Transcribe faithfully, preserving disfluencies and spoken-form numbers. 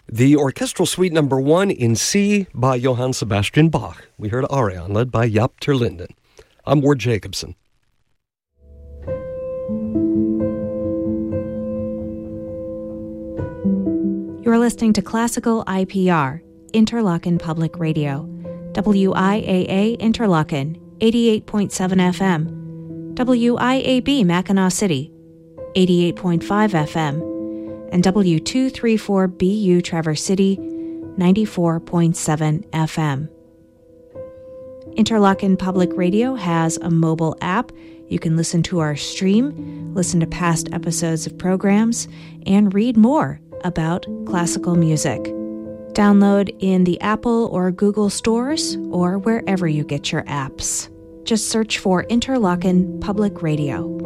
The Orchestral Suite Number One in C by Johann Sebastian Bach. We heard Arion, led by Jaap ter Linden. I'm Ward Jacobson. You're listening to Classical I P R, Interlochen Public Radio, W I A A Interlochen, eighty-eight point seven F M, W I A B Mackinac City, eighty-eight point five F M, and W two thirty-four B U Traverse City, ninety-four point seven F M. Interlochen Public Radio has a mobile app. You can listen to our stream, listen to past episodes of programs, and read more about classical music. Download in the Apple or Google stores or wherever you get your apps. Just search for Interlochen Public Radio.